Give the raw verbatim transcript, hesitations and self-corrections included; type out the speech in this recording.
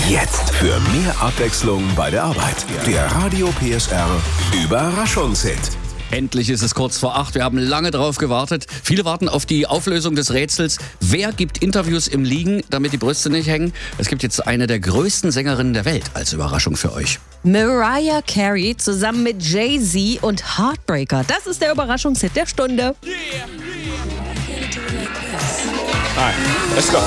Jetzt für mehr Abwechslung bei der Arbeit. Der Radio P S R Überraschungshit. Endlich ist es kurz vor acht. Wir haben lange drauf gewartet. Viele warten auf die Auflösung des Rätsels. Wer gibt Interviews im Liegen, damit die Brüste nicht hängen? Es gibt jetzt eine der größten Sängerinnen der Welt als Überraschung für euch. Mariah Carey zusammen mit Jay-Z und Heartbreaker. Das ist der Überraschungshit der Stunde. Alright, let's go.